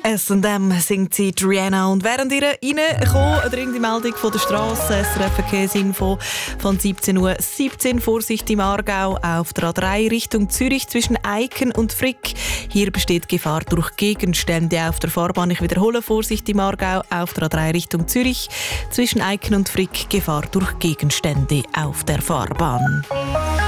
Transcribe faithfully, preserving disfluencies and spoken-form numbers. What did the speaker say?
S and M singt sie Rihanna. Und während ihr reinkommt, eine dringende Meldung von der Straße, S R F Verkehrsinfo von siebzehn Uhr siebzehn, Vorsicht im Aargau auf der A drei Richtung Zürich zwischen Eiken und Frick. Hier besteht Gefahr durch Gegenstände auf der Fahrbahn. Ich wiederhole, Vorsicht im Aargau auf der A drei Richtung Zürich zwischen Eiken und Frick, Gefahr durch Gegenstände auf der Fahrbahn.